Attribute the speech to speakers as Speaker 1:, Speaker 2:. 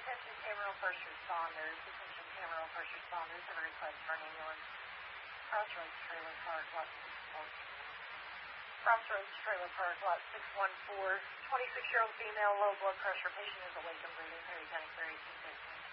Speaker 1: Attention Camarillo first responders. Attention Camarillo first responders. Have a request for an ambulance. Crossroads Trailer Park, lot 614. Crossroads Trailer Park, lot 614. 26-year-old female, low blood pressure patient is awake and breathing. Perry County Clear 1815.